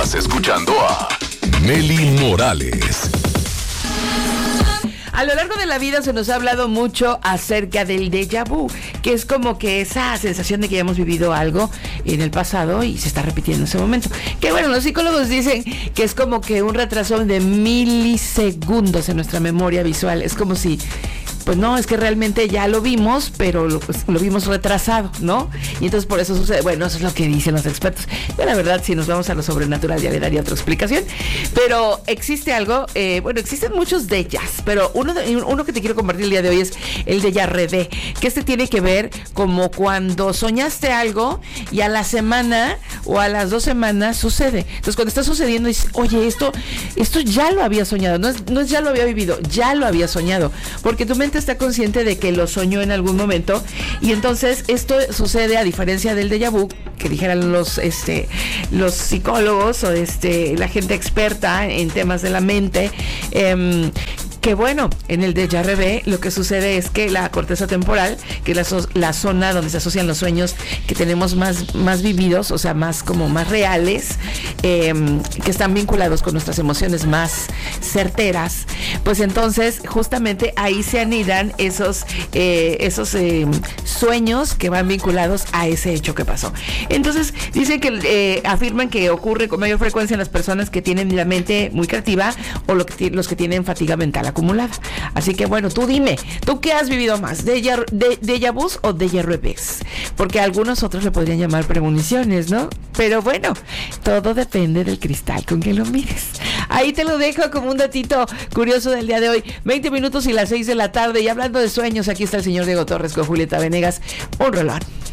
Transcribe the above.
Estás escuchando a Meli Morales. A lo largo de la vida se nos ha hablado mucho acerca del déjà vu, que es como que esa sensación de que ya hemos vivido algo en el pasado y se está repitiendo en ese momento. Que bueno, los psicólogos dicen que es como que un retraso de milisegundos en nuestra memoria visual. Es como si, pues no, es que realmente ya lo vimos, pero lo vimos retrasado, ¿no? Y entonces por eso sucede. Bueno, eso es lo que dicen los expertos. Yo la verdad, si nos vamos a lo sobrenatural, ya le daría otra explicación. Pero existe algo, existen muchos déjà, pero uno que te quiero compartir el día de hoy es el déjà revé, que tiene que ver como cuando soñaste algo y a la semana o a las 2 semanas sucede. Entonces cuando está sucediendo dices, oye, esto ya lo había soñado, no es ya lo había vivido, ya lo había soñado, porque tu mente está consciente de que lo soñó en algún momento. Y entonces esto sucede, a diferencia del déjà vu, que dijeran los psicólogos o la gente experta en temas de la mente, que bueno, en el déjà revé lo que sucede es que la corteza temporal, que es la zona donde se asocian los sueños que tenemos más vividos, o sea, más reales, que están vinculados con nuestras emociones más certeras, pues entonces justamente ahí se anidan esos sueños que van vinculados a ese hecho que pasó. Entonces dicen que afirman que ocurre con mayor frecuencia en las personas que tienen la mente muy creativa o los que tienen fatiga mental acumulada. Así que bueno, tú dime, ¿tú qué has vivido más? ¿Déjà vus o déjà revés? Porque algunos otros le podrían llamar premoniciones, ¿no? Pero bueno, todo depende del cristal con que lo mires. Ahí te lo dejo como un datito curioso del día de hoy. 20 minutos y las 6 de la tarde. Y hablando de sueños, aquí está el señor Diego Torres con Julieta Venegas. Un rolón.